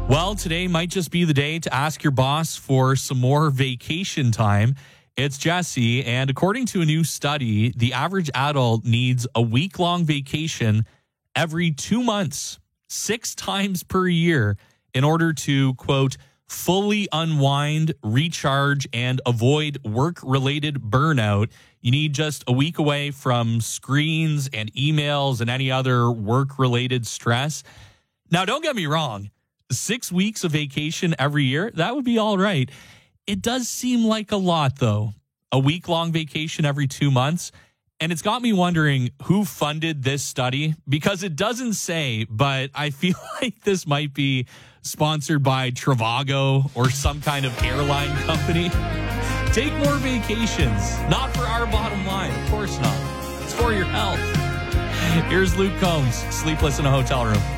Well, today might just be the day to ask your boss for some more vacation time. It's Jesse, and according to a new study, the average adult needs a week-long vacation every 2 months, 6 times per year, in order to, quote, fully unwind, recharge, and avoid work-related burnout. You need just a week away from screens and emails and any other work-related stress. Now, don't get me wrong. 6 weeks of vacation every year, that would be all right. It does seem like a lot, though. A week-long vacation every 2 months. And it's got me wondering who funded this study, because it doesn't say, but I feel like this might be sponsored by Trivago or some kind of airline company. Take more vacations. Not for our bottom line. Of course not. It's for your health. Here's Luke Combs, Sleepless in a Hotel Room.